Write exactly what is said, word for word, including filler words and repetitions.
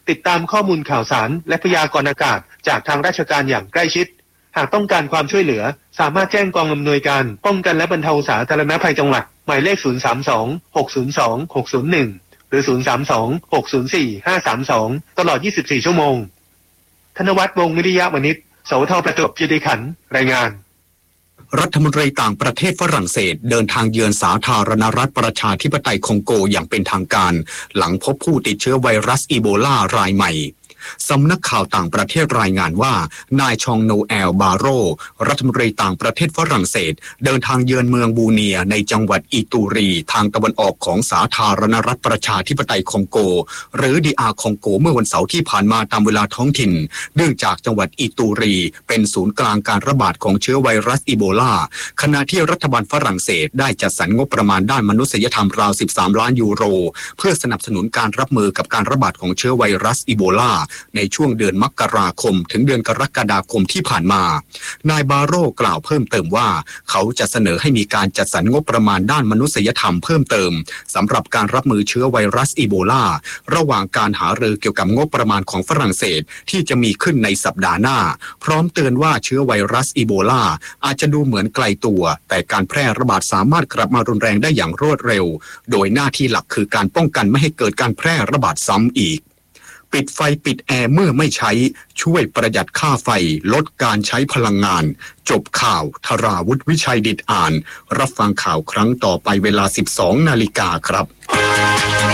ติดตามข้อมูลข่าวสารและพยากรณ์อากาศจากทางราชการอย่างใกล้ชิดหากต้องการความช่วยเหลือสามารถแจ้งกองอำนวยการป้องกันและบรรเทาสาธารณภัยจังหวัดหมายเลขศูนย์ สาม สอง หก ศูนย์ สอง หก ศูนย์ หนึ่งหรือศูนย์ สาม สอง หก ศูนย์ สี่ ห้า สาม สองตลอดยี่สิบสี่ชั่วโมงธนวัฒน์ วงศ์วิริยะวณิช สวท ประจวบคีรีขันธ์รายงานรัฐมนตรีต่างประเทศฝรั่งเศสเดินทางเยือนสาธารณรัฐประชาธิปไตยคองโกอย่างเป็นทางการหลังพบผู้ติดเชื้อไวรัสอีโบลารายใหม่สำนักข่าวต่างประเทศรายงานว่านายชองโนแอลบาโรรัฐมนตรีต่างประเทศฝรั่งเศสเดินทางเยือนเมืองบูเนียในจังหวัดอิตูรีทางตะวันออกของสาธารณรัฐประชาธิปไตยคองโกหรือดีอาร์คองโกเมื่อวันเสาร์ที่ผ่านมาตามเวลาท้องถิ่นเนื่องจากจังหวัดอิตูรีเป็นศูนย์กลางการระบาดของเชื้อไวรัสอีโบลาขณะที่รัฐบาลฝรั่งเศสได้จัดสรรงบประมาณด้านมนุษยธรรมราวสิบสามล้านยูโรเพื่อสนับสนุนการรับมือกับการระบาดของเชื้อไวรัสอีโบลาในช่วงเดือนมกราคมถึงเดือนกรกฎาคมที่ผ่านมานายบาโร่กล่าวเพิ่มเติมว่าเขาจะเสนอให้มีการจัดสรรงบประมาณด้านมนุษยธรรมเพิ่มเติมสำหรับการรับมือเชื้อไวรัสอีโบลาระหว่างการหารือเกี่ยวกับงบประมาณของฝรั่งเศสที่จะมีขึ้นในสัปดาห์หน้าพร้อมเตือนว่าเชื้อไวรัสอีโบลาอาจจะดูเหมือนไกลตัวแต่การแพร่ระบาดสามารถกลับมารุนแรงได้อย่างรวดเร็วโดยหน้าที่หลักคือการป้องกันไม่ให้เกิดการแพร่ระบาดซ้ำอีกปิดไฟปิดแอร์เมื่อไม่ใช้ช่วยประหยัดค่าไฟลดการใช้พลังงานจบข่าวธราวุฒิวิชัยดิษฐ์อ่านรับฟังข่าวครั้งต่อไปเวลา สิบสองนาฬิกาครับ